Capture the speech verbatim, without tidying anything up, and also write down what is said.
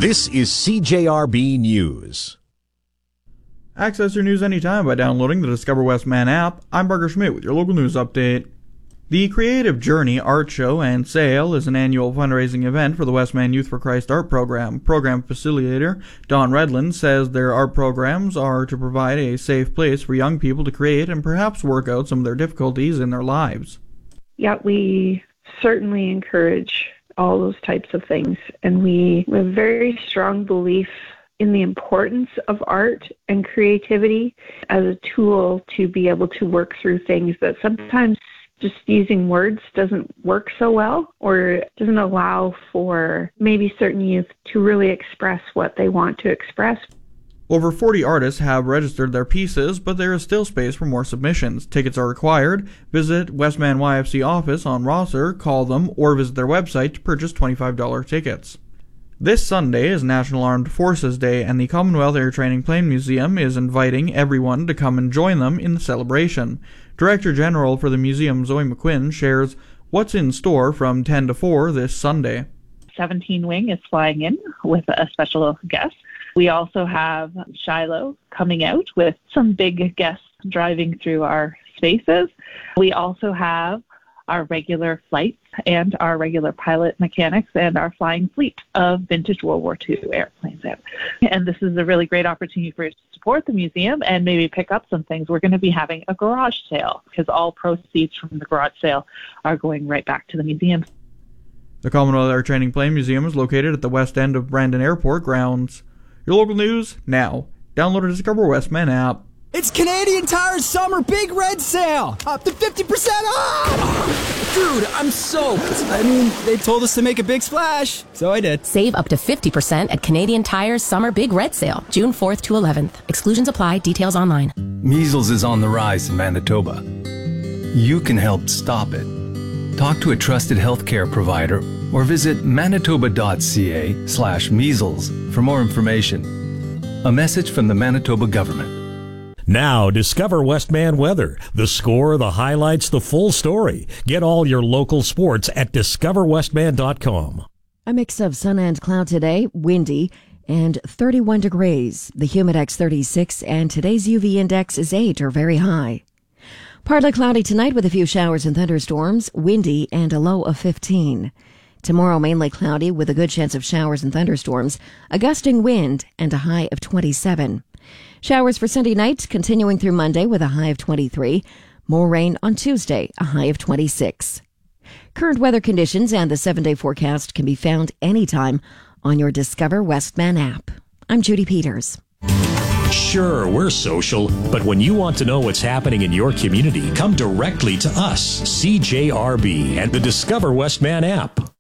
This is C J R B News. Access your news anytime by downloading the Discover Westman app. I'm Parker Schmidt with your local news update. The Creative Journey Art Show and Sale is an annual fundraising event for the Westman Youth for Christ art program. Program facilitator Don Redland says their art programs are to provide a safe place for young people to create and perhaps work out some of their difficulties in their lives. Yeah, we certainly encourage all those types of things, and we have a very strong belief in the importance of art and creativity as a tool to be able to work through things that sometimes just using words doesn't work so well, or doesn't allow for maybe certain youth to really express what they want to express. Over forty artists have registered their pieces, but there is still space for more submissions. Tickets are required. Visit Westman Y F C office on Rosser, call them, or visit their website to purchase twenty-five dollars tickets. This Sunday is National Armed Forces Day, and the Commonwealth Air Training Plane Museum is inviting everyone to come and join them in the celebration. Director General for the museum, Zoe McQuinn, shares what's in store from ten to four this Sunday. seventeen Wing is flying in with a special guest. We also have Shiloh coming out with some big guests driving through our spaces. We also have our regular flights and our regular pilot mechanics and our flying fleet of vintage World War Two airplanes out. And this is a really great opportunity for you to support the museum and maybe pick up some things. We're going to be having a garage sale because all proceeds from the garage sale are going right back to the museum. The Commonwealth Air Training Plane Museum is located at the west end of Brandon Airport grounds. Your local news now. Download the Discover Westman app. It's Canadian Tire's summer big red sale! Up to fifty percent off! Dude, I'm soaked. I mean, they told us to make a big splash, so I did. Save up to fifty percent at Canadian Tire's summer big red sale, June fourth to eleventh. Exclusions apply. Details online. Measles is on the rise in Manitoba. You can help stop it. Talk to a trusted healthcare provider or visit manitoba.ca slash measles for more information. A message from the Manitoba government. Now, discover Westman weather. The score, the highlights, the full story. Get all your local sports at discover westman dot com. A mix of sun and cloud today, windy, and thirty-one degrees. The humidex thirty-six, and today's U V index is eight, or very high. Partly cloudy tonight with a few showers and thunderstorms, windy, and a low of fifteen. Tomorrow, mainly cloudy with a good chance of showers and thunderstorms, a gusting wind, and a high of twenty-seven. Showers for Sunday night, continuing through Monday with a high of twenty-three. More rain on Tuesday, a high of twenty-six. Current weather conditions and the seven-day forecast can be found anytime on your Discover Westman app. I'm Judy Peters. Sure, we're social, but when you want to know what's happening in your community, come directly to us, C J R B, and the Discover Westman app.